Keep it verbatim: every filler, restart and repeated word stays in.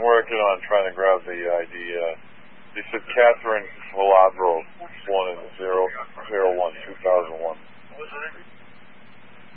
working on trying to grab the I D. Uh, they said Catherine